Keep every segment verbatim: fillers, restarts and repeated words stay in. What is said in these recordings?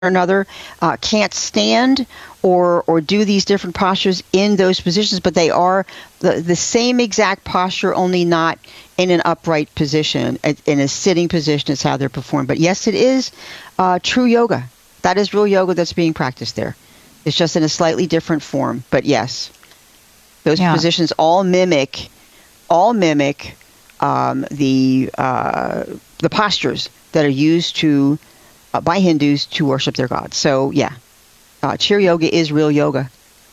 another uh, can't stand or or do these different postures in those positions, but they are the, the same exact posture, only not in an upright position. In a sitting position is how they're performed. But yes, it is uh, true yoga. That is real yoga that's being practiced there. It's just in a slightly different form. But yes, those yeah. positions all mimic, all mimic um, the uh, the postures that are used to uh, by Hindus to worship their gods. So yeah, uh, chair yoga is real yoga.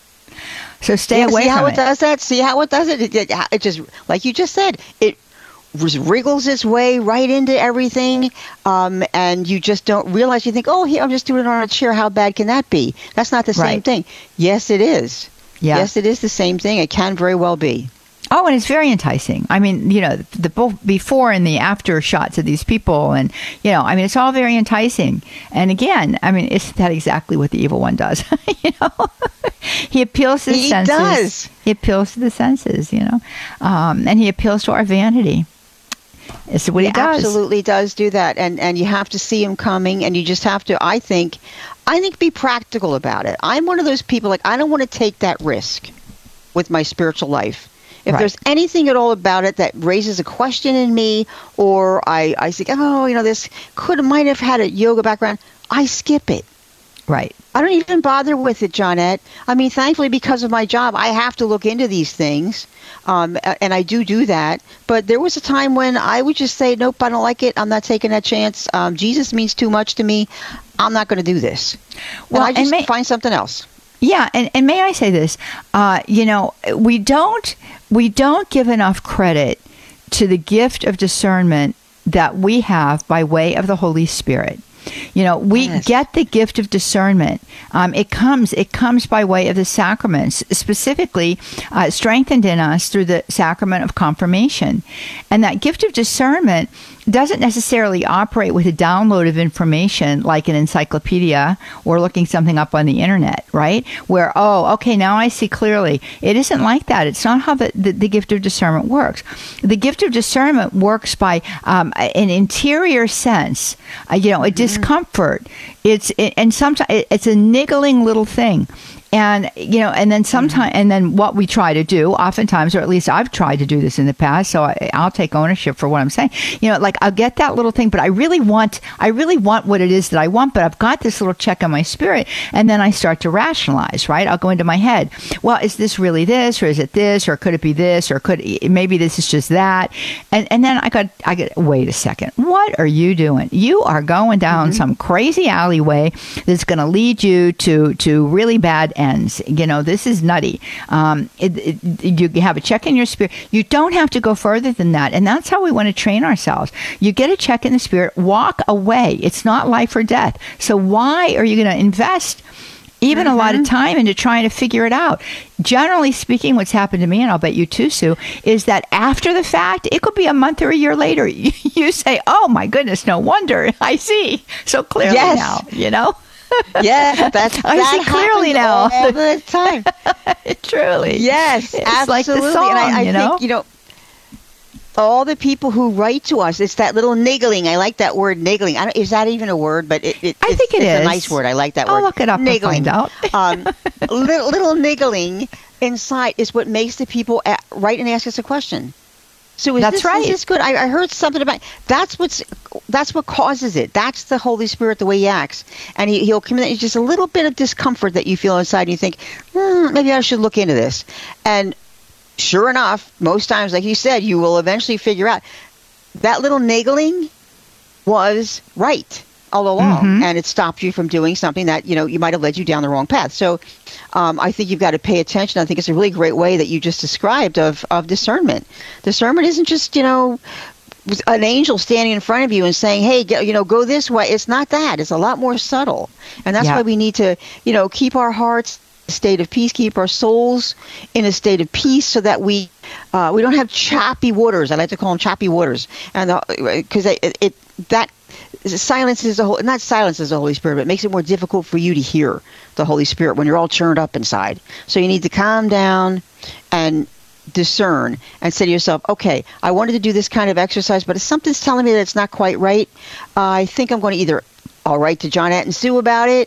So stay yeah, away see from how it. it does that? See how it does it? It, it? it just, like you just said, it wriggles its way right into everything, um, and you just don't realize. You think, oh, here, I'm just doing it on a chair. How bad can that be? That's not the same Right. thing. Yes, it is. Yeah. Yes, it is the same thing. It can very well be. Oh, and it's very enticing. I mean, you know, the both before and the after shots of these people, and you know, I mean, it's all very enticing. And again, I mean, isn't that exactly what the evil one does? you know, he appeals to the He senses. does. He appeals to the senses. You know, um, and he appeals to our vanity. It's what he, he does. Absolutely does do that, and and you have to see him coming, and you just have to. I think, I think, be practical about it. I'm one of those people, like, I don't want to take that risk with my spiritual life. If Right. there's anything at all about it that raises a question in me, or I, I think, oh, you know, this could might have had a yoga background, I skip it. Right. I don't even bother with it, Johnette. I mean, thankfully, because of my job, I have to look into these things, um, a- and I do do that. But there was a time when I would just say, nope, I don't like it. I'm not taking that chance. Um, Jesus means too much to me. I'm not going to do this. Well, and I and just may- find something else. Yeah, and, and may I say this? Uh, you know, we don't we don't give enough credit to the gift of discernment that we have by way of the Holy Spirit. You know, we Yes. get the gift of discernment. Um, it comes it comes by way of the sacraments, specifically uh, strengthened in us through the sacrament of confirmation. And that gift of discernment doesn't necessarily operate with a download of information like an encyclopedia or looking something up on the internet, right? Where, oh, okay, now I see clearly. It isn't like that. It's not how the, the, the gift of discernment works. The gift of discernment works by um, an interior sense, uh, you know, a discomfort. It's it, and sometimes it, it's a niggling little thing. And, you know, and then sometimes, and then what we try to do, oftentimes, or at least I've tried to do this in the past, so I, I'll take ownership for what I'm saying. You know, like I'll get that little thing, but I really want, I really want what it is that I want, but I've got this little check on my spirit. And then I start to rationalize, right? I'll go into my head. Well, is this really this, or is it this, or could it be this, or could, maybe this is just that. And and then I got, I get, wait a second. What are you doing? You are going down mm-hmm. some crazy alleyway that's going to lead you to, to really bad ends. You know, this is nutty. Um, it, it, you have a check in your spirit. You don't have to go further than that. And that's how we want to train ourselves. You get a check in the spirit, walk away. It's not life or death. So why are you going to invest even mm-hmm. a lot of time into trying to figure it out? Generally speaking, what's happened to me, and I'll bet you too, Sue, is that after the fact, it could be a month or a year later, you, you say, oh my goodness, no wonder. I see so clearly Yes. now, you know? Yes, that's I that see clearly happens now. all the time. Truly. Yes, it's absolutely. like the song, and I, I you know? think, you know, all the people who write to us, it's that little niggling. I like that word, niggling. I don't, is that even a word? But it, it, I it's, think it it's is. a nice word. I like that I'll word. look it up niggling. and find out. um, little, little niggling inside is what makes the people a- write and ask us a question. So is That's this, right. Is this good? I, I heard something about that's what's that's what causes it. That's the Holy Spirit, the way he acts, and he, he'll communicate just a little bit of discomfort that you feel inside, and you think, hmm, maybe I should look into this. And sure enough, most times, like you said, you will eventually figure out that little niggling was right all along, Mm-hmm. and it stopped you from doing something that, you know, you might have led you down the wrong path. So um, I think you've got to pay attention. I think it's a really great way that you just described of, of discernment. Discernment isn't just, you know, an angel standing in front of you and saying, hey, get, you know, go this way. It's not that. It's a lot more subtle. And that's Yeah. why we need to, you know, keep our hearts in a state of peace, keep our souls in a state of peace so that we uh, we don't have choppy waters. I like to call them choppy waters. And because it, it that silences the whole, not silences the Holy Spirit, but it makes it more difficult for you to hear the Holy Spirit when you're all churned up inside. So you need to calm down and discern and say to yourself, okay, I wanted to do this kind of exercise, but if something's telling me that it's not quite right, uh, I think I'm going to either I'll write to Johnette and Sue about it.